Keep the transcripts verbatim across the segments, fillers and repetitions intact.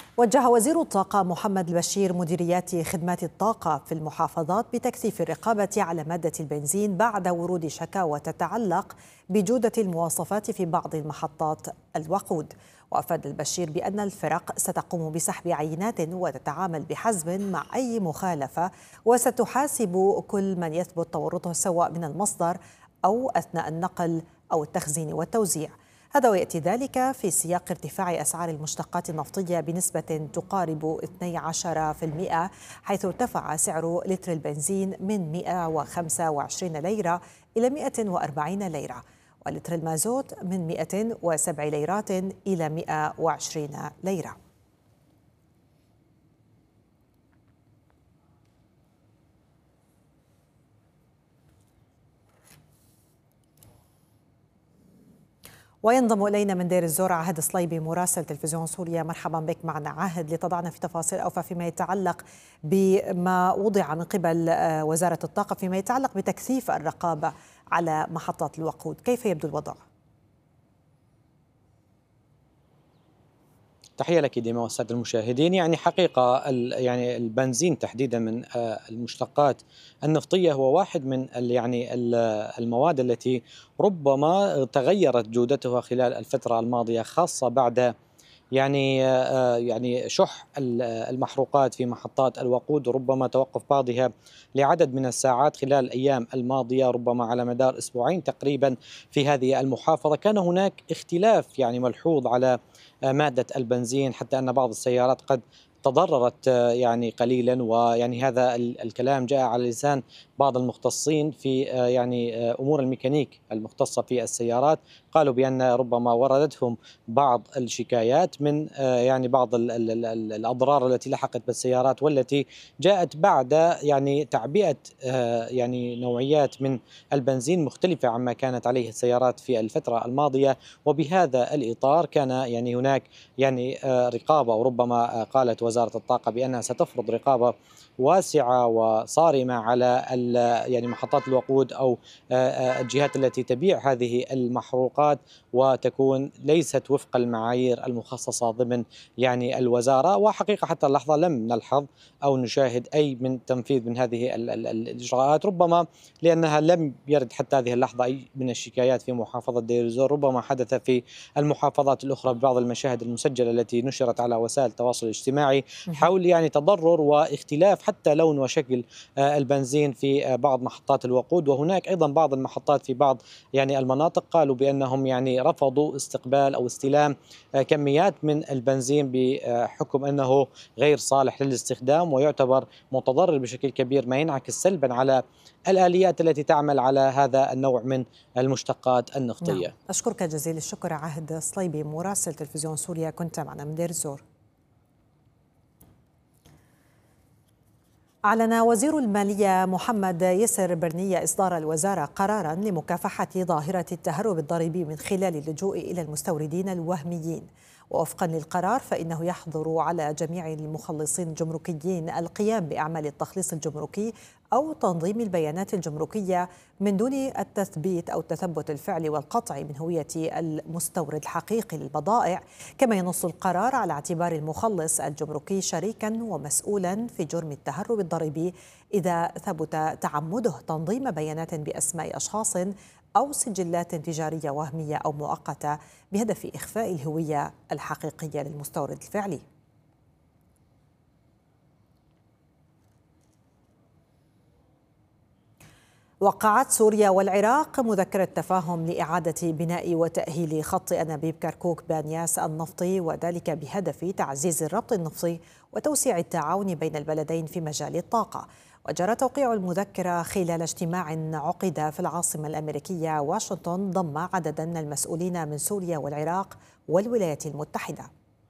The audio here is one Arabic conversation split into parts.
وجه وزير الطاقة محمد البشير مديريات خدمات الطاقة في المحافظات بتكثيف الرقابة على مادة البنزين بعد ورود شكاوى تتعلق بجودة المواصفات في بعض المحطات الوقود. وأفاد البشير بأن الفرق ستقوم بسحب عينات وتتعامل بحزم مع أي مخالفة، وستحاسب كل من يثبت تورطه سواء من المصدر أو أثناء النقل أو التخزين والتوزيع. هذا ويأتي ذلك في سياق ارتفاع أسعار المشتقات النفطية بنسبة تقارب اثني عشر بالمئة، حيث ارتفع سعر لتر البنزين من مئة وخمسة وعشرين ليرة إلى مئة وأربعين ليرة، ولتر المازوت من مئة وسبع ليرات إلى مئة وعشرين ليرة. وينضم إلينا من دير الزور عاهد صليبي مراسل تلفزيون سوريا. مرحبا بك معنا عاهد، لتضعنا في تفاصيل أوفى فيما يتعلق بما وضع من قبل وزارة الطاقة فيما يتعلق بتكثيف الرقابة على محطات الوقود. كيف يبدو الوضع؟ تحية لك ديما والسادة المشاهدين. يعني حقيقة يعني البنزين تحديدا من المشتقات النفطية هو واحد من يعني المواد التي ربما تغيرت جودتها خلال الفترة الماضية، خاصة بعد يعني يعني شح المحروقات في محطات الوقود، وربما توقف بعضها لعدد من الساعات خلال الأيام الماضية، ربما على مدار أسبوعين تقريبا في هذه المحافظة. كان هناك اختلاف يعني ملحوظ على مادة البنزين، حتى أن بعض السيارات قد تضررت يعني قليلا، ويعني هذا الكلام جاء على لسان بعض المختصين في يعني أمور الميكانيك المختصة في السيارات. قالوا بأن ربما وردتهم بعض الشكايات من يعني بعض الأضرار التي لحقت بالسيارات، والتي جاءت بعد يعني تعبئة يعني نوعيات من البنزين مختلفة عما كانت عليه السيارات في الفترة الماضية. وبهذا الإطار كان يعني هناك يعني رقابة، وربما قالت وزارة الطاقة بأنها ستفرض رقابة واسعة وصارمة على يعني محطات الوقود أو الجهات التي تبيع هذه المحروقات، وتكون ليست وفق المعايير المخصصة ضمن يعني الوزارة. وحقيقة حتى اللحظة لم نلحظ أو نشاهد أي من تنفيذ من هذه الإجراءات، ربما لأنها لم يرد حتى هذه اللحظة أي من الشكايات في محافظة دير الزور. ربما حدث في المحافظات الأخرى ببعض المشاهد المسجلة التي نشرت على وسائل التواصل الاجتماعي حول يعني تضرر واختلاف حتى لون وشكل البنزين في بعض محطات الوقود. وهناك أيضا بعض المحطات في بعض يعني المناطق قالوا بأنهم يعني رفضوا استقبال أو استلام كميات من البنزين بحكم أنه غير صالح للاستخدام ويعتبر متضرر بشكل كبير، ما ينعكس سلبا على الآليات التي تعمل على هذا النوع من المشتقات النفطية. نعم. أشكرك جزيل الشكر عاهد صليبي مراسل تلفزيون سوريا، كنت معنا من دير الزور. أعلن وزير المالية محمد يسر برنية إصدار الوزارة قراراً لمكافحة ظاهرة التهرب الضريبي من خلال اللجوء إلى المستوردين الوهميين. ووفقاً للقرار فإنه يحظر على جميع المخلصين الجمركيين القيام بأعمال التخليص الجمركي أو تنظيم البيانات الجمركية من دون التثبيت أو التثبت الفعلي والقطعي من هوية المستورد الحقيقي للبضائع. كما ينص القرار على اعتبار المخلص الجمركي شريكاً ومسؤولاً في جرم التهرب الضريبي إذا ثبت تعمده تنظيم بيانات بأسماء أشخاص أو سجلات تجارية وهمية أو مؤقتة بهدف إخفاء الهوية الحقيقية للمستورد الفعلي. وقعت سوريا والعراق مذكرة تفاهم لإعادة بناء وتأهيل خط أنابيب كركوك بانياس النفطي، وذلك بهدف تعزيز الربط النفطي وتوسيع التعاون بين البلدين في مجال الطاقة. وجرى توقيع المذكرة خلال اجتماع عقد في العاصمة الأمريكية واشنطن ضم عددا من المسؤولين من سوريا والعراق والولايات المتحدة.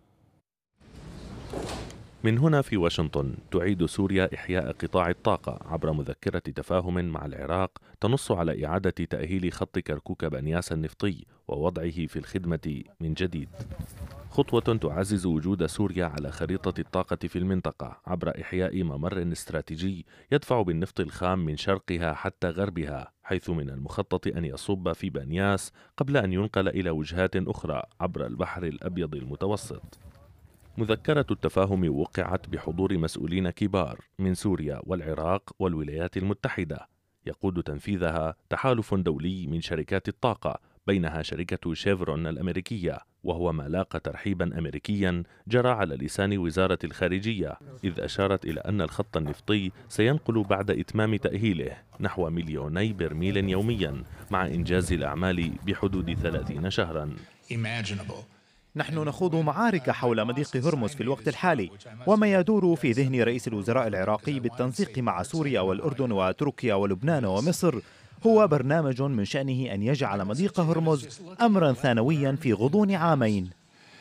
من هنا في واشنطن تعيد سوريا إحياء قطاع الطاقة عبر مذكرة تفاهم مع العراق تنص على إعادة تأهيل خط كركوك بانياس النفطي ووضعه في الخدمة من جديد، خطوة تعزز وجود سوريا على خريطة الطاقة في المنطقة عبر إحياء ممر استراتيجي يدفع بالنفط الخام من شرقها حتى غربها، حيث من المخطط أن يصب في بانياس قبل أن ينقل إلى وجهات أخرى عبر البحر الأبيض المتوسط. مذكرة التفاهم وقعت بحضور مسؤولين كبار من سوريا والعراق والولايات المتحدة، يقود تنفيذها تحالف دولي من شركات الطاقة، بينها شركة شيفرون الأمريكية، وهو ما لاقى ترحيبا أمريكيا جرى على لسان وزارة الخارجية، إذ أشارت إلى أن الخط النفطي سينقل بعد إتمام تأهيله نحو مليوني برميل يوميا، مع إنجاز الأعمال بحدود ثلاثين شهرا. نحن نخوض معارك حول مضيق هرمز في الوقت الحالي، وما يدور في ذهن رئيس الوزراء العراقي بالتنسيق مع سوريا والأردن وتركيا ولبنان ومصر هو برنامج من شأنه أن يجعل مضيق هرمز أمرا ثانويا في غضون عامين.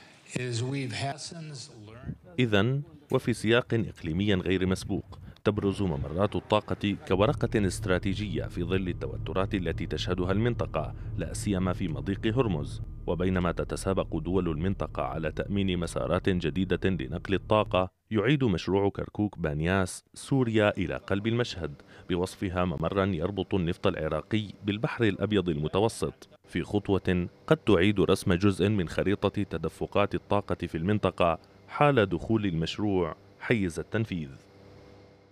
إذن وفي سياق إقليمي غير مسبوق تبرز ممرات الطاقة كورقة استراتيجية في ظل التوترات التي تشهدها المنطقة، لا سيما في مضيق هرمز. وبينما تتسابق دول المنطقة على تأمين مسارات جديدة لنقل الطاقة، يعيد مشروع كركوك بانياس سوريا إلى قلب المشهد بوصفها ممرا يربط النفط العراقي بالبحر الأبيض المتوسط، في خطوة قد تعيد رسم جزء من خريطة تدفقات الطاقة في المنطقة حال دخول المشروع حيز التنفيذ.